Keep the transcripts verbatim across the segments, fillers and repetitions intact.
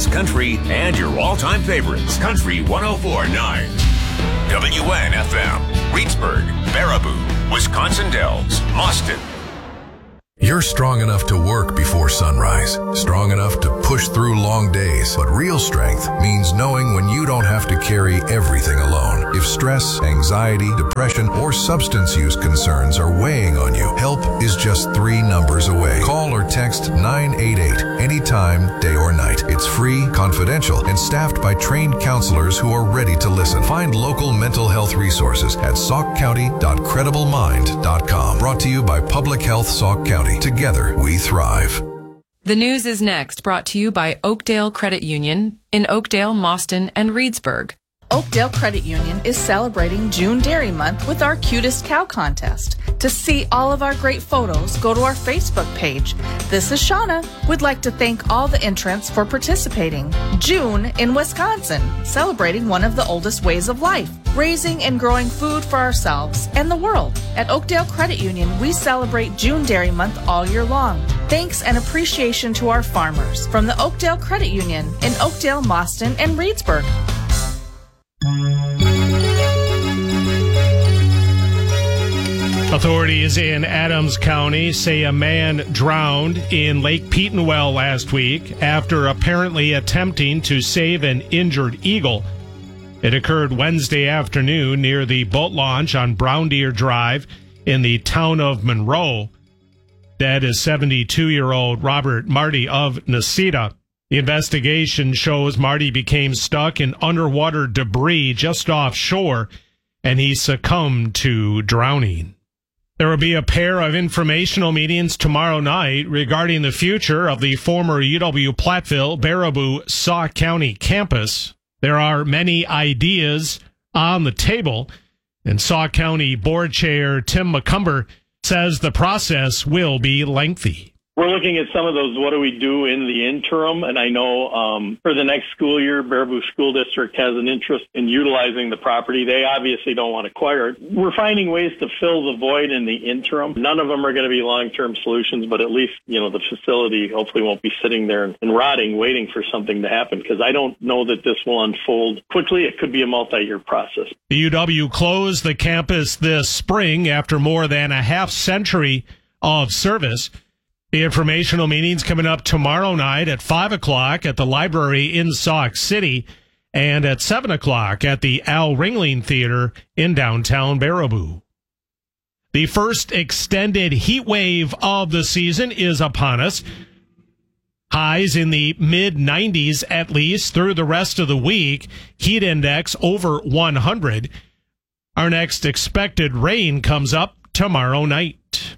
country, and your all-time favorites. Country one oh four point nine. W N F M. Reedsburg, Baraboo, Wisconsin Dells, Austin. You're strong enough to work before sunrise, strong enough to push through long days, but real strength means knowing when you don't have to carry everything alone. If stress, anxiety, depression, or substance use concerns are weighing on you, help is just three numbers away. Call or text nine eight eight anytime, day or night. It's free, confidential, and staffed by trained counselors who are ready to listen. Find local mental health resources at sauk county dot credible mind dot com. Brought to you by Public Health Sauk County. Together, we thrive. The news is next, brought to you by Oakdale Credit Union in Oakdale, Mauston, and Reedsburg. Oakdale Credit Union is celebrating June Dairy Month with our Cutest Cow Contest. To see all of our great photos, go to our Facebook page. This is Shauna. We'd like to thank all the entrants for participating. June in Wisconsin, celebrating one of the oldest ways of life, raising and growing food for ourselves and the world. At Oakdale Credit Union, we celebrate June Dairy Month all year long. Thanks and appreciation to our farmers from the Oakdale Credit Union in Oakdale, Mauston, and Reedsburg. Authorities in Adams County say a man drowned in Lake Petenwell last week after apparently attempting to save an injured eagle. It occurred Wednesday afternoon near the boat launch on Brown Deer Drive in the town of Monroe. Dead is seventy-two-year-old Robert Marty of Necedah. The investigation shows Marty became stuck in underwater debris just offshore, and he succumbed to drowning. There will be a pair of informational meetings tomorrow night regarding the future of the former U W Platteville Baraboo Sauk County campus. There are many ideas on the table, and Sauk County Board Chair Tim McCumber says the process will be lengthy. We're looking at some of those, what do we do in the interim? And I know um, for the next school year, Baraboo School District has an interest in utilizing the property. They obviously don't want to acquire it. We're finding ways to fill the void in the interim. None of them are going to be long-term solutions, but at least, you know, the facility hopefully won't be sitting there and rotting, waiting for something to happen, because I don't know that this will unfold quickly. It could be a multi-year process. The U W closed the campus this spring after more than a half century of service. The informational meeting's coming up tomorrow night at five o'clock at the library in Sauk City and at seven o'clock at the Al Ringling Theater in downtown Baraboo. The first extended heat wave of the season is upon us. Highs in the mid nineties at least through the rest of the week. Heat index over one hundred. Our next expected rain comes up tomorrow night.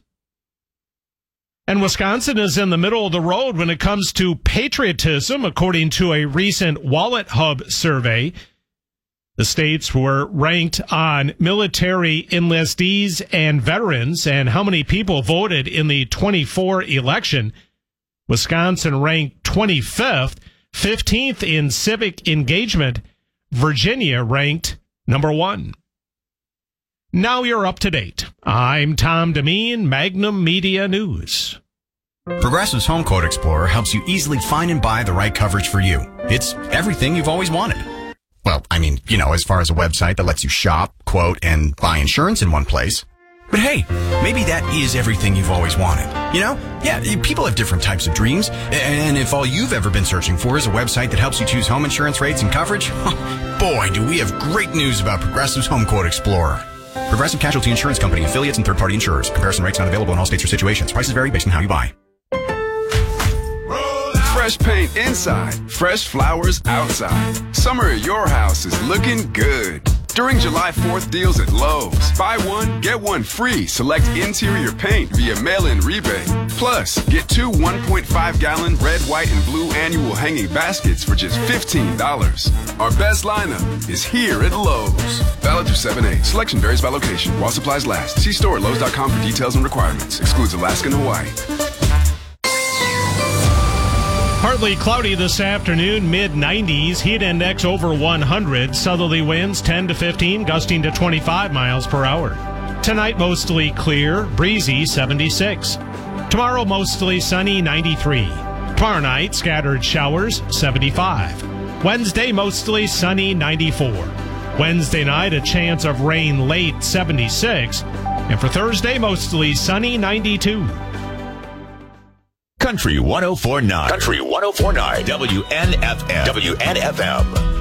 And Wisconsin is in the middle of the road when it comes to patriotism, according to a recent Wallet Hub survey. The states were ranked on military enlistees and veterans and how many people voted in the twenty-four election. Wisconsin ranked twenty-fifth, fifteenth in civic engagement. Virginia ranked number one. Now you're up to date. I'm Tom Demeen, Magnum Media News. Progressive's Home Quote Explorer helps you easily find and buy the right coverage for you. It's everything you've always wanted. Well, I mean, you know, as far as a website that lets you shop, quote, and buy insurance in one place. But hey, maybe that is everything you've always wanted. You know? Yeah, people have different types of dreams. And if all you've ever been searching for is a website that helps you choose home insurance rates and coverage, boy, do we have great news about Progressive's Home Quote Explorer. Progressive Casualty Insurance Company, affiliates, and third-party insurers. Comparison rates not available in all states or situations. Prices vary based on how you buy. Fresh paint inside, fresh flowers outside. Summer at your house is looking good. During July fourth deals at Lowe's, buy one, get one free. Select interior paint via mail-in rebate. Plus, get two one point five gallon red, white, and blue annual hanging baskets for just fifteen dollars. Our best lineup is here at Lowe's. Valid through seven eight. Selection varies by location. While supplies last. See store at Lowe's dot com for details and requirements. Excludes Alaska and Hawaii. Partly cloudy this afternoon, mid nineties, heat index over one hundred, southerly winds ten to fifteen, gusting to twenty-five miles per hour. Tonight, mostly clear, breezy, seventy-six. Tomorrow, mostly sunny, ninety-three. Tomorrow night, scattered showers, seventy-five. Wednesday, mostly sunny, ninety-four. Wednesday night, a chance of rain late, seventy-six. And for Thursday, mostly sunny, ninety-two. Country one oh four point nine. Country one oh four point nine. W N F M. W N F M.